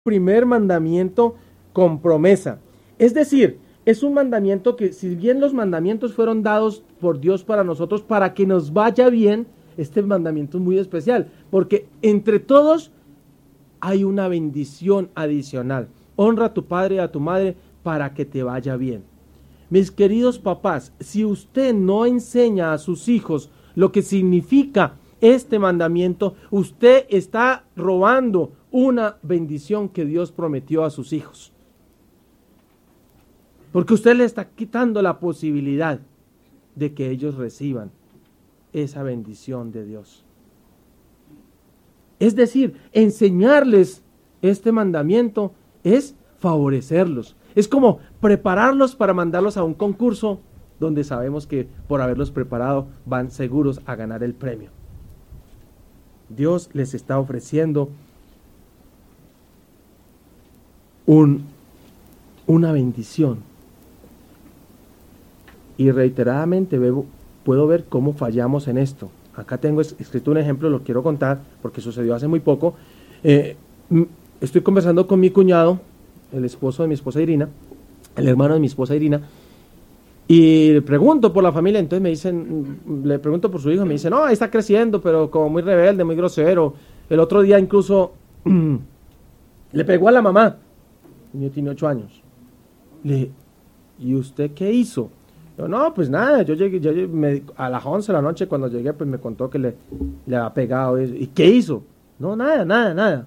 primer mandamiento con promesa. Es decir, es un mandamiento que, si bien los mandamientos fueron dados por Dios para nosotros, para que nos vaya bien, este mandamiento es muy especial, porque entre todos hay una bendición adicional. Honra a tu padre y a tu madre para que te vaya bien. Mis queridos papás, si usted no enseña a sus hijos lo que significa este mandamiento, usted está robando una bendición que Dios prometió a sus hijos. Porque usted le está quitando la posibilidad de que ellos reciban esa bendición de Dios. Es decir, enseñarles este mandamiento es favorecerlos. Es como prepararlos para mandarlos a un concurso donde sabemos que por haberlos preparado van seguros a ganar el premio. Dios les está ofreciendo una bendición. Y reiteradamente puedo ver cómo fallamos en esto. Acá tengo escrito un ejemplo, lo quiero contar porque sucedió hace muy poco. Estoy conversando con mi cuñado, el esposo de mi esposa Irina, el hermano de mi esposa Irina, y le pregunto por la familia. Entonces le pregunto por su hijo, me dice, no, ahí está creciendo, pero como muy rebelde, muy grosero. El otro día incluso le pegó a la mamá. El niño tiene 8 años. Le dije, ¿y usted qué hizo? Yo, no, pues nada, yo llegué a las 11 de la noche, cuando llegué, pues me contó que le había pegado eso. ¿Y qué hizo? No, nada.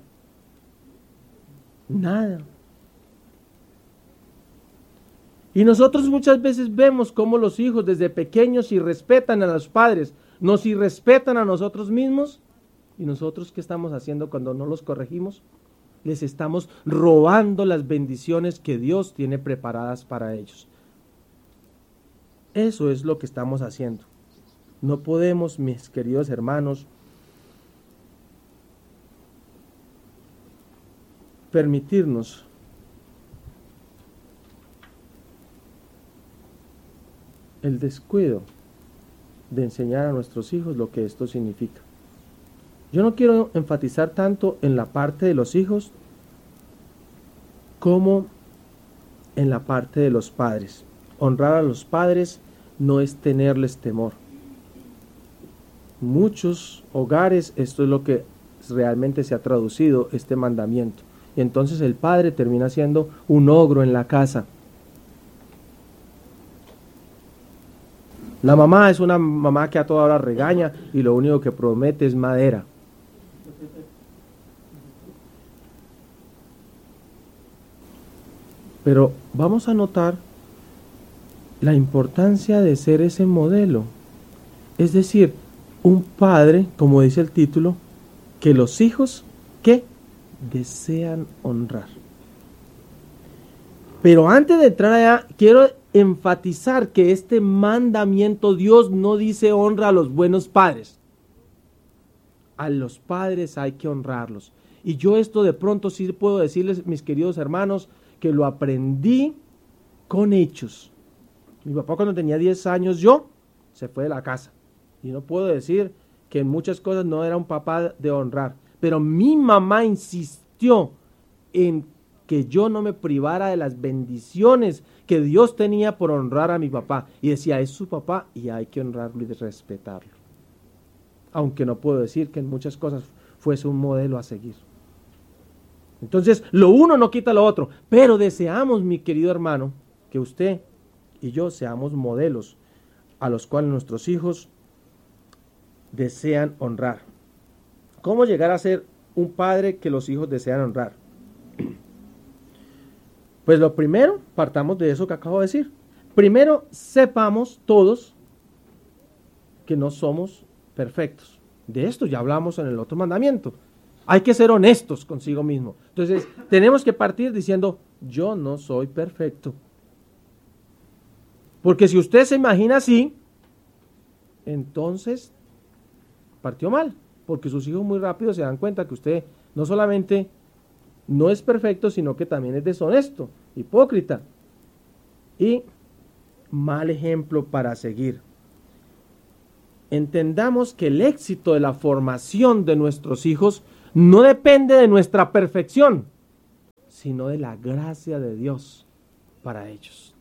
Y nosotros muchas veces vemos cómo los hijos desde pequeños irrespetan a los padres, nos irrespetan a nosotros mismos. ¿Y nosotros qué estamos haciendo cuando no los corregimos? Les estamos robando las bendiciones que Dios tiene preparadas para ellos. Eso es lo que estamos haciendo. No podemos, mis queridos hermanos, permitirnos el descuido de enseñar a nuestros hijos lo que esto significa. Yo no quiero enfatizar tanto en la parte de los hijos como en la parte de los padres. Honrar a los padres no es tenerles temor. Muchos hogares esto es lo que realmente se ha traducido este mandamiento. Y entonces el padre termina siendo un ogro en la casa. La mamá es una mamá que a toda hora regaña y lo único que promete es madera. Pero vamos a notar la importancia de ser ese modelo. Es decir, un padre, como dice el título, que los hijos que desean honrar. Pero antes de entrar allá, quiero enfatizar que este mandamiento, Dios no dice honra a los buenos padres. A los padres hay que honrarlos. Y yo esto de pronto sí puedo decirles, mis queridos hermanos, que lo aprendí con hechos. Mi papá cuando tenía 10 años se fue de la casa. Y no puedo decir que en muchas cosas no era un papá de honrar. Pero mi mamá insistió en que yo no me privara de las bendiciones que Dios tenía por honrar a mi papá. Y decía, es su papá y hay que honrarlo y respetarlo. Aunque no puedo decir que en muchas cosas fuese un modelo a seguir. Entonces, lo uno no quita lo otro. Pero deseamos, mi querido hermano, que usted y yo seamos modelos a los cuales nuestros hijos desean honrar. ¿Cómo llegar a ser un padre que los hijos desean honrar? Pues lo primero, partamos de eso que acabo de decir. Primero, sepamos todos que no somos perfectos. De esto ya hablamos en el otro mandamiento. Hay que ser honestos consigo mismo. Entonces, tenemos que partir diciendo, yo no soy perfecto. Porque si usted se imagina así, entonces partió mal. Porque sus hijos muy rápido se dan cuenta que usted no solamente no es perfecto, sino que también es deshonesto, hipócrita y mal ejemplo para seguir. Entendamos que el éxito de la formación de nuestros hijos no depende de nuestra perfección, sino de la gracia de Dios para ellos.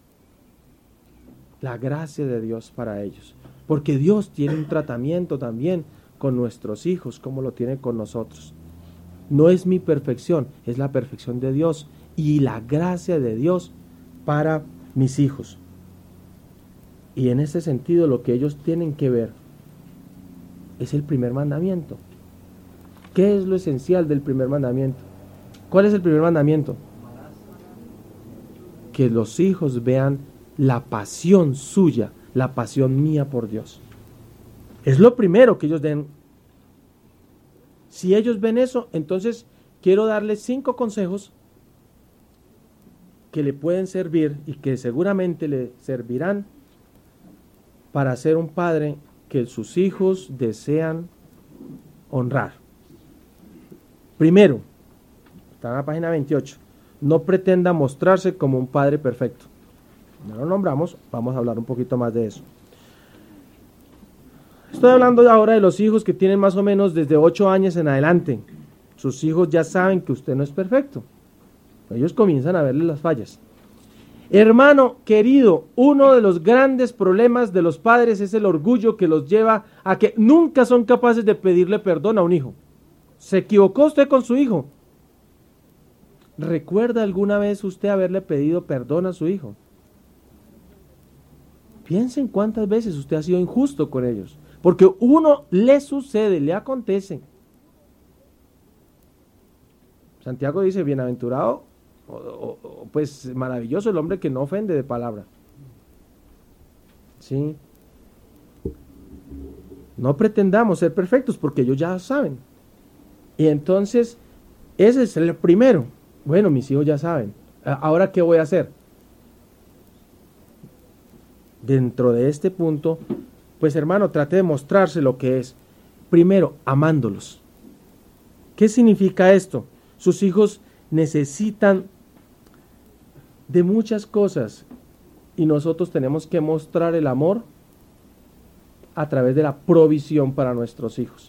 La gracia de Dios para ellos. Porque Dios tiene un tratamiento también con nuestros hijos, como lo tiene con nosotros. No es mi perfección, es la perfección de Dios y la gracia de Dios para mis hijos. Y en ese sentido lo que ellos tienen que ver es el primer mandamiento. ¿Qué es lo esencial del primer mandamiento? ¿Cuál es el primer mandamiento? Que los hijos vean la pasión suya, la pasión mía por Dios. Es lo primero que ellos den. Si ellos ven eso, entonces quiero darles 5 consejos que le pueden servir y que seguramente le servirán para ser un padre que sus hijos desean honrar. Primero, está en la página 28, no pretenda mostrarse como un padre perfecto. No lo nombramos, vamos a hablar un poquito más de eso. Estoy hablando ahora de los hijos que tienen más o menos desde 8 años en adelante. Sus hijos ya saben que usted no es perfecto. Ellos comienzan a verle las fallas. Hermano querido, uno de los grandes problemas de los padres es el orgullo que los lleva a que nunca son capaces de pedirle perdón a un hijo. ¿Se equivocó usted con su hijo? ¿Recuerda alguna vez usted haberle pedido perdón a su hijo? Piensen cuántas veces usted ha sido injusto con ellos. Porque uno le sucede, le acontece. Santiago dice, bienaventurado, pues maravilloso el hombre que no ofende de palabra. ¿Sí? No pretendamos ser perfectos porque ellos ya saben. Y entonces, ese es el primero. Bueno, mis hijos ya saben. Ahora, ¿qué voy a hacer? Dentro de este punto, pues hermano, trate de mostrarse lo que es. Primero, amándolos. ¿Qué significa esto? Sus hijos necesitan de muchas cosas y nosotros tenemos que mostrar el amor a través de la provisión para nuestros hijos.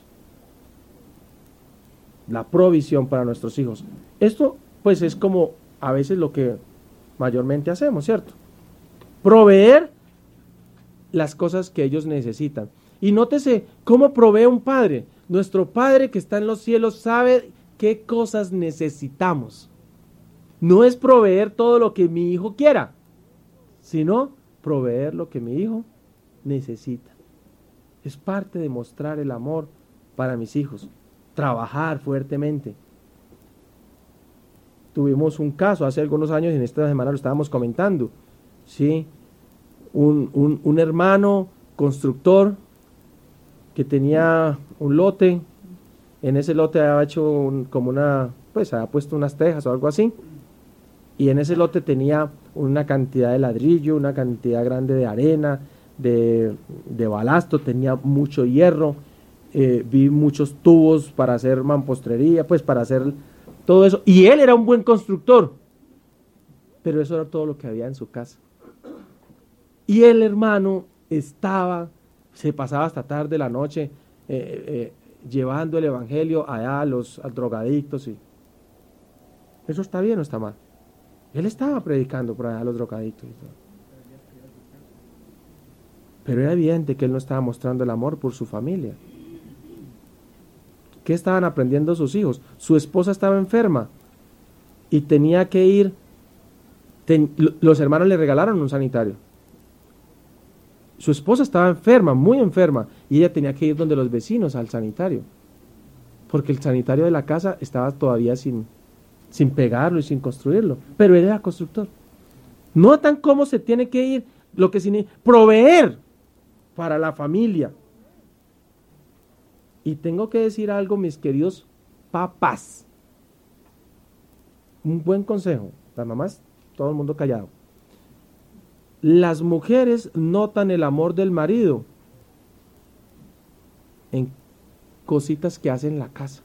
La provisión para nuestros hijos. Esto pues es como a veces lo que mayormente hacemos, ¿cierto? Proveer las cosas que ellos necesitan. Y nótese cómo provee un padre. Nuestro Padre que está en los cielos sabe qué cosas necesitamos. No es proveer todo lo que mi hijo quiera, sino proveer lo que mi hijo necesita. Es parte de mostrar el amor para mis hijos. Trabajar fuertemente. Tuvimos un caso hace algunos años, y en esta semana lo estábamos comentando, ¿sí? Un hermano constructor que tenía un lote. En ese lote había hecho había puesto unas tejas o algo así, y en ese lote tenía una cantidad de ladrillo, una cantidad grande de arena, de balasto, tenía mucho hierro, vi muchos tubos para hacer mampostería, pues para hacer todo eso, y él era un buen constructor, pero eso era todo lo que había en su casa. Y el hermano se pasaba hasta tarde la noche llevando el evangelio allá a los drogadictos. Y ¿eso está bien o está mal? Él estaba predicando por allá a los drogadictos y todo. Pero era evidente que él no estaba mostrando el amor por su familia. ¿Qué estaban aprendiendo sus hijos? Su esposa estaba enferma y tenía que ir. Los hermanos le regalaron un sanitario. Su esposa estaba enferma, muy enferma, y ella tenía que ir donde los vecinos al sanitario, porque el sanitario de la casa estaba todavía sin pegarlo y sin construirlo, pero él era constructor. Notan cómo se tiene que ir, lo que significa proveer para la familia. Y tengo que decir algo, mis queridos papás, un buen consejo, las mamás, todo el mundo callado. Las mujeres notan el amor del marido en cositas que hace en la casa.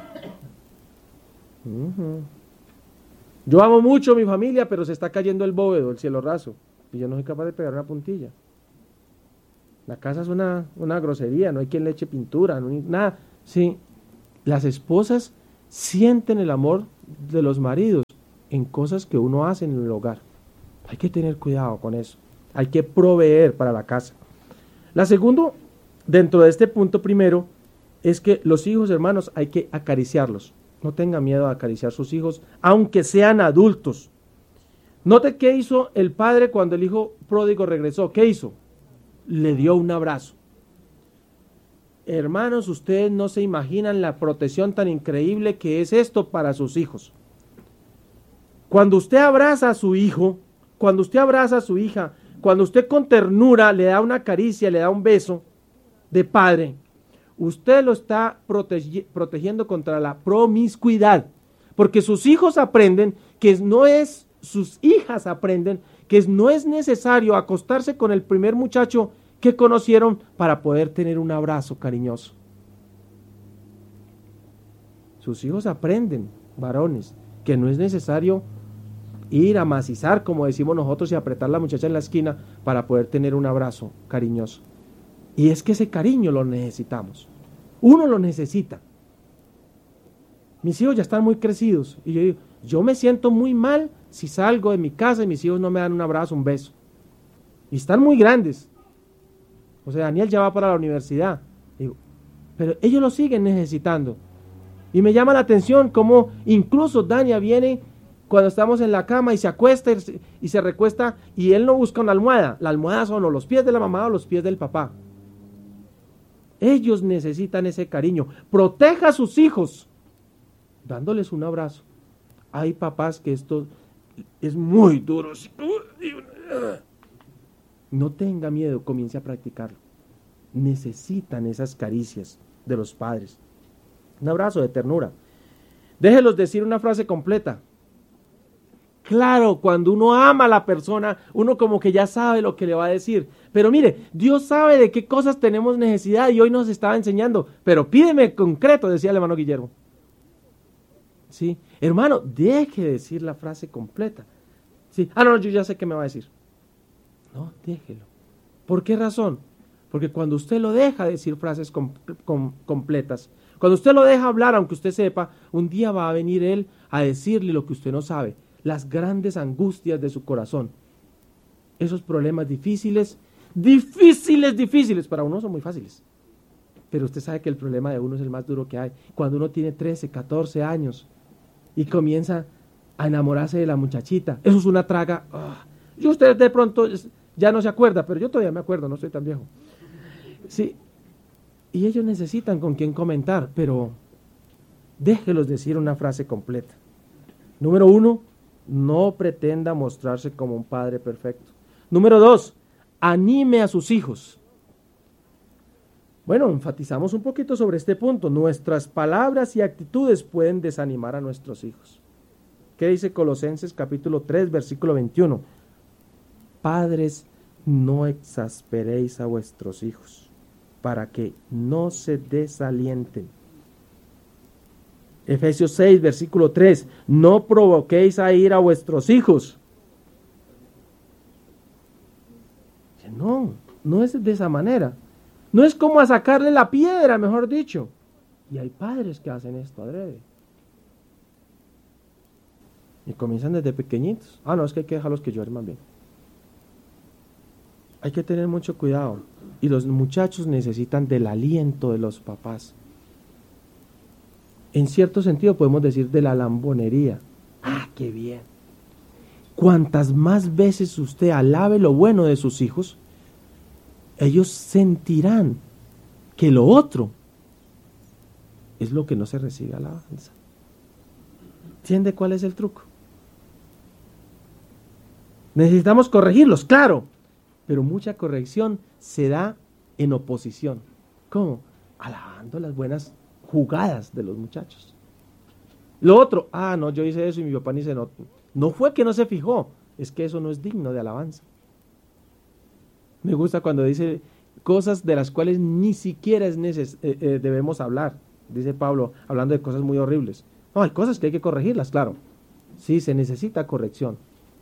Yo amo mucho a mi familia, pero se está cayendo el bóvedo, el cielo raso, y yo no soy capaz de pegar una puntilla. La casa es una grosería, no hay quien le eche pintura, no hay nada. Sí, las esposas sienten el amor de los maridos en cosas que uno hace en el hogar. Hay que tener cuidado con eso. Hay que proveer para la casa. La segunda, dentro de este punto primero, es que los hijos, hermanos, hay que acariciarlos. No tenga miedo a acariciar a sus hijos, aunque sean adultos. Note qué hizo el padre cuando el hijo pródigo regresó. ¿Qué hizo? Le dio un abrazo. Hermanos, ustedes no se imaginan la protección tan increíble que es esto para sus hijos. Cuando usted abraza a su hijo, cuando usted abraza a su hija, cuando usted con ternura le da una caricia, le da un beso de padre, usted lo está protegiendo contra la promiscuidad, porque sus hijos aprenden que sus hijas aprenden que no es necesario acostarse con el primer muchacho que conocieron para poder tener un abrazo cariñoso. Sus hijos aprenden, varones, que no es necesario ir a macizar, como decimos nosotros, y apretar a la muchacha en la esquina para poder tener un abrazo cariñoso. Y es que ese cariño lo necesitamos. Uno lo necesita. Mis hijos ya están muy crecidos y yo digo, yo me siento muy mal si salgo de mi casa y mis hijos no me dan un abrazo, un beso. Y están muy grandes. O sea, Daniel ya va para la universidad. Digo, pero ellos lo siguen necesitando. Y me llama la atención cómo incluso Dania viene cuando estamos en la cama y se acuesta y se recuesta y él no busca una almohada. La almohada son o los pies de la mamá o los pies del papá. Ellos necesitan ese cariño. Proteja a sus hijos dándoles un abrazo. Hay papás que esto es muy duro. No tenga miedo, comience a practicarlo. Necesitan esas caricias de los padres. Un abrazo de ternura. Déjelos decir una frase completa. Claro, cuando uno ama a la persona, uno como que ya sabe lo que le va a decir. Pero mire, Dios sabe de qué cosas tenemos necesidad y hoy nos estaba enseñando. Pero pídeme concreto, decía el hermano Guillermo. Sí, hermano, deje de decir la frase completa. Sí, no, yo ya sé qué me va a decir. No, déjelo. ¿Por qué razón? Porque cuando usted lo deja decir frases completas, cuando usted lo deja hablar, aunque usted sepa, un día va a venir él a decirle lo que usted no sabe, las grandes angustias de su corazón. Esos problemas difíciles, para uno son muy fáciles. Pero usted sabe que el problema de uno es el más duro que hay. Cuando uno tiene 13, 14 años y comienza a enamorarse de la muchachita, eso es una traga. Y usted de pronto ya no se acuerda, pero yo todavía me acuerdo, no soy tan viejo. Sí, y ellos necesitan con quién comentar, pero déjelos decir una frase completa. Número 1, no pretenda mostrarse como un padre perfecto. Número 2, anime a sus hijos. Bueno, enfatizamos un poquito sobre este punto. Nuestras palabras y actitudes pueden desanimar a nuestros hijos. ¿Qué dice Colosenses capítulo 3, versículo 21? Padres, no exasperéis a vuestros hijos, para que no se desalienten. Efesios 6, versículo 3, no provoquéis a ira a vuestros hijos. No es de esa manera. No es como a sacarle la piedra, mejor dicho. Y hay padres que hacen esto adrede. Y comienzan desde pequeñitos. No, es que hay que dejarlos que lloren más bien. Hay que tener mucho cuidado. Y los muchachos necesitan del aliento de los papás. En cierto sentido podemos decir de la lambonería. ¡Qué bien! Cuantas más veces usted alabe lo bueno de sus hijos, ellos sentirán que lo otro es lo que no se recibe alabanza. ¿Entiende cuál es el truco? Necesitamos corregirlos, claro, pero mucha corrección se da en oposición. ¿Cómo? Alabando las buenas jugadas de los muchachos. Lo otro, no, yo hice eso y mi papá ni se notó. No fue que no se fijó, es que eso no es digno de alabanza. Me gusta cuando dice cosas de las cuales ni siquiera debemos hablar, dice Pablo, hablando de cosas muy horribles. No, hay cosas que hay que corregirlas, claro. Sí, se necesita corrección.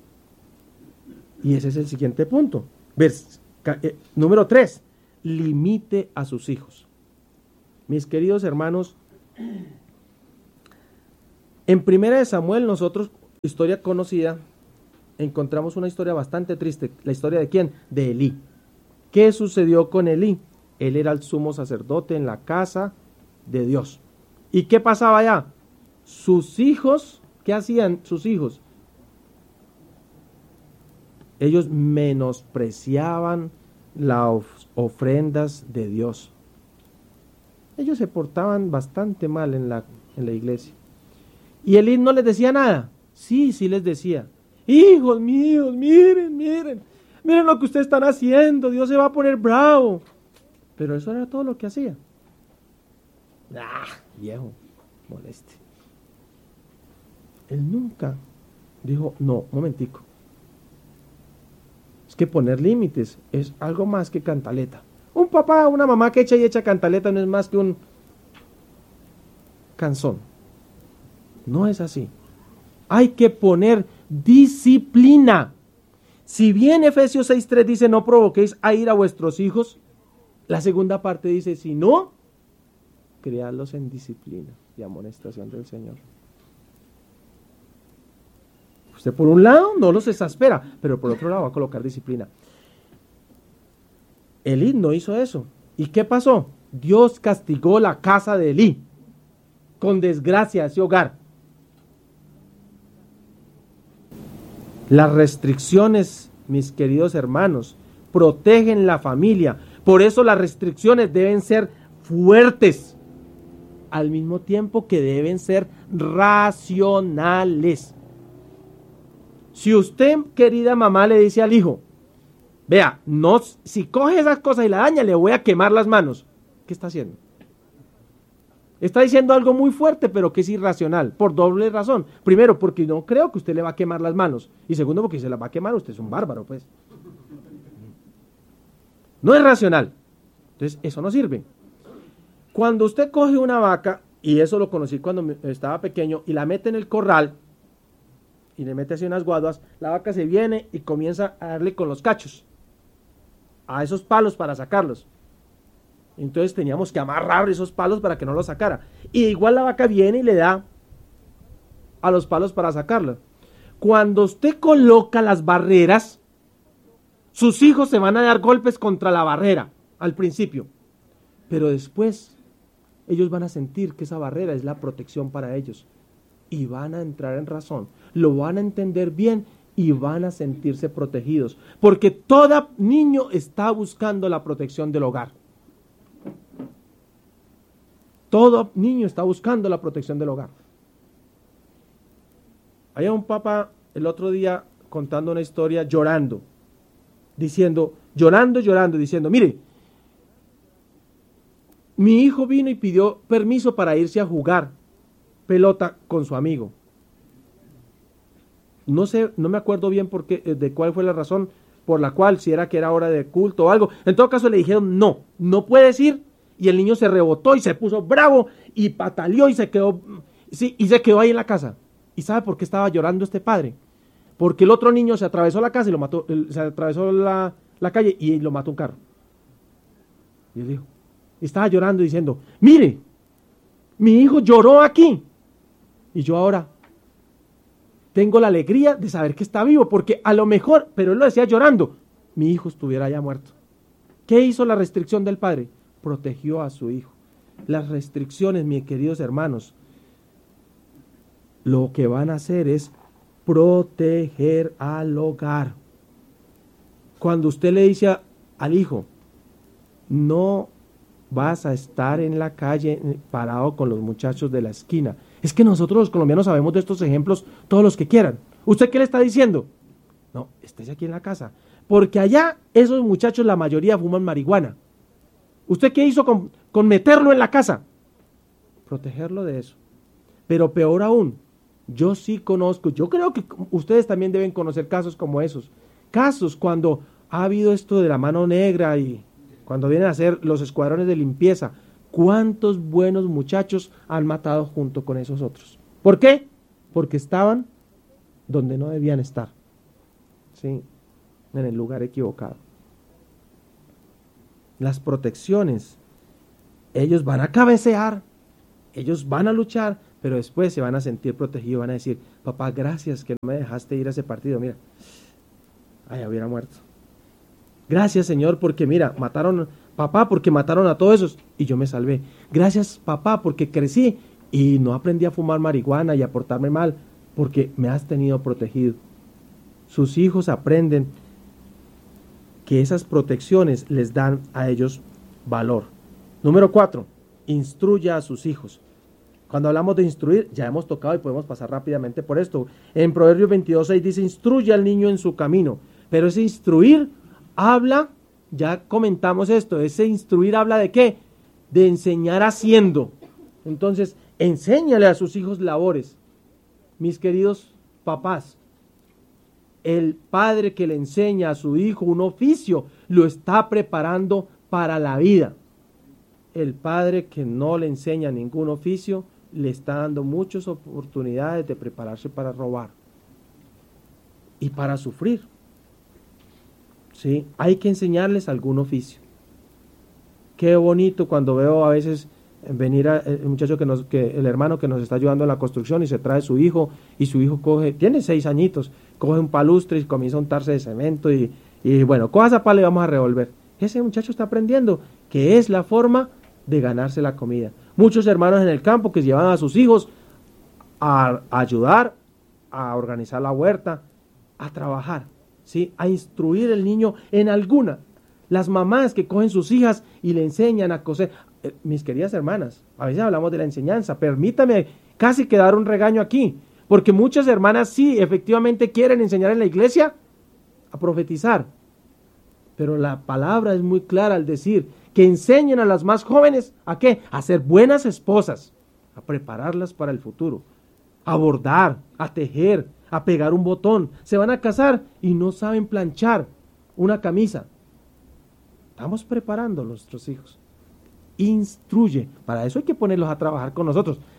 Y ese es el siguiente punto. Número 3, limite a sus hijos. Mis queridos hermanos, en 1 Samuel nosotros historia conocida, encontramos una historia bastante triste. ¿La historia de quién? De Elí. ¿Qué sucedió con Elí? Él era el sumo sacerdote en la casa de Dios. ¿Y qué pasaba allá? Sus hijos, ¿qué hacían sus hijos? Ellos menospreciaban las ofrendas de Dios. Ellos se portaban bastante mal en la iglesia. Y Elí no les decía nada. Sí les decía. Hijos míos, miren lo que ustedes están haciendo. Dios se va a poner bravo. Pero eso era todo lo que hacía. Viejo, moleste. Él nunca dijo, no, momentico. Es que poner límites es algo más que cantaleta. Un papá, una mamá que echa y echa cantaleta no es más que un canzón. No es así. Hay que poner disciplina. Si bien Efesios 6:3 dice no provoquéis a ira a vuestros hijos, la segunda parte dice si no, criadlos en disciplina y amonestación del Señor. Usted por un lado no los exaspera, pero por otro lado va a colocar disciplina. Elí no hizo eso. ¿Y qué pasó? Dios castigó la casa de Elí con desgracia a ese hogar. Las restricciones, mis queridos hermanos, protegen la familia. Por eso las restricciones deben ser fuertes, al mismo tiempo que deben ser racionales. Si usted, querida mamá, le dice al hijo, vea, no, si coge esas cosas y la daña, le voy a quemar las manos. ¿Qué está haciendo? Está diciendo algo muy fuerte, pero que es irracional, por doble razón. Primero, porque no creo que usted le va a quemar las manos. Y segundo, porque si se las va a quemar, usted es un bárbaro, pues. No es racional. Entonces, eso no sirve. Cuando usted coge una vaca, y eso lo conocí cuando estaba pequeño, y la mete en el corral, y le mete así unas guaduas, la vaca se viene y comienza a darle con los cachos a esos palos para sacarlos. Entonces teníamos que amarrar esos palos para que no los sacara. Y igual la vaca viene y le da a los palos para sacarla. Cuando usted coloca las barreras, sus hijos se van a dar golpes contra la barrera al principio. Pero después ellos van a sentir que esa barrera es la protección para ellos. Y van a entrar en razón, lo van a entender bien y van a sentirse protegidos. Porque todo niño está buscando la protección del hogar. Todo niño está buscando la protección del hogar. Había un papá el otro día contando una historia llorando, diciendo, mire, mi hijo vino y pidió permiso para irse a jugar pelota con su amigo. No sé, no me acuerdo bien de cuál fue la razón por la cual, si era que era hora de culto o algo. En todo caso le dijeron, no puedes ir. Y el niño se rebotó y se puso bravo y pataleó y se quedó ahí en la casa. ¿Y sabe por qué estaba llorando este padre? Porque el otro niño se atravesó la casa y lo mató, se atravesó la calle y lo mató un carro. Y él dijo, estaba llorando diciendo, mire, mi hijo lloró aquí y yo ahora tengo la alegría de saber que está vivo, porque a lo mejor, pero él lo decía llorando, mi hijo estuviera ya muerto. ¿Qué hizo la restricción del padre? Protegió a su hijo. Las restricciones, mis queridos hermanos, lo que van a hacer es proteger al hogar. Cuando usted le dice al hijo, no vas a estar en la calle parado con los muchachos de la esquina. Es que nosotros los colombianos sabemos de estos ejemplos todos los que quieran. ¿Usted qué le está diciendo? No, estés aquí en la casa. Porque allá esos muchachos, la mayoría fuman marihuana. ¿Usted qué hizo con meterlo en la casa? Protegerlo de eso. Pero peor aún, yo sí conozco, yo creo que ustedes también deben conocer casos como esos. Casos cuando ha habido esto de la mano negra y cuando vienen a hacer los escuadrones de limpieza. ¿Cuántos buenos muchachos han matado junto con esos otros? ¿Por qué? Porque estaban donde no debían estar. Sí, en el lugar equivocado. Las protecciones, ellos van a cabecear, ellos van a luchar, pero después se van a sentir protegidos, van a decir, papá, gracias que no me dejaste ir a ese partido, mira, ay, hubiera muerto. Gracias, Señor, porque mira, papá, porque mataron a todos esos y yo me salvé. Gracias, papá, porque crecí y no aprendí a fumar marihuana y a portarme mal, porque me has tenido protegido. Sus hijos aprenden que esas protecciones les dan a ellos valor. Número 4, instruya a sus hijos. Cuando hablamos de instruir, ya hemos tocado y podemos pasar rápidamente por esto. En Proverbios 22:6 dice, instruye al niño en su camino. Pero ese instruir habla, ya comentamos esto, ese instruir habla de ¿qué? De enseñar haciendo. Entonces, enséñale a sus hijos labores. Mis queridos papás, el padre que le enseña a su hijo un oficio, lo está preparando para la vida. El padre que no le enseña ningún oficio, le está dando muchas oportunidades de prepararse para robar y para sufrir. ¿Sí? Hay que enseñarles algún oficio. Qué bonito cuando veo a veces venir el muchacho el hermano que nos está ayudando en la construcción y se trae su hijo y su hijo tiene 6 añitos, coge un palustre y comienza a untarse de cemento y bueno, coja esa pala y vamos a revolver. Ese muchacho está aprendiendo que es la forma de ganarse la comida. Muchos hermanos en el campo que llevan a sus hijos a ayudar, a organizar la huerta, a trabajar, ¿sí? A instruir el niño en alguna. Las mamás que cogen sus hijas y le enseñan a coser. Mis queridas hermanas, a veces hablamos de la enseñanza, permítame casi que dar un regaño aquí, porque muchas hermanas sí, efectivamente quieren enseñar en la iglesia a profetizar, pero la palabra es muy clara al decir que enseñen a las más jóvenes ¿a qué? A ser buenas esposas, a prepararlas para el futuro, a bordar, a tejer, a pegar un botón. Se van a casar y no saben planchar una camisa. Estamos preparando a nuestros hijos. Instruye, para eso hay que ponerlos a trabajar con nosotros.